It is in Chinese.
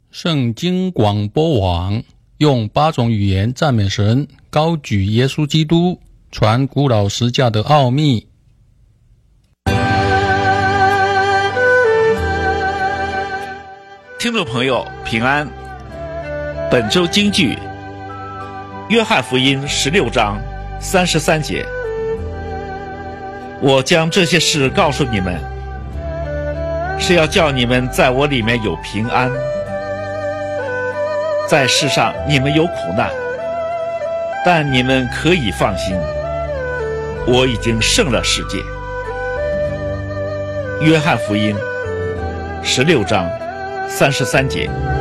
圣经广播网用8种语言赞美神，高举耶稣基督，传古老十架的奥秘。 听众朋友平安，本周金句约翰福音16章33节，我将这些事告诉你们，是要叫你们在我里面有平安。在世上你们有苦难，但你们可以放心，我已经胜了世界。约翰福音16章33节。